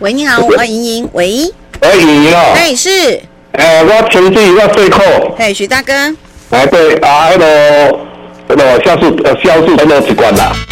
喂，你好，我莹莹。喂， 莹莹哦。 哎，是。 我情绪要对扣。 哎，许大哥。 对啊，那个销售很有一关啦。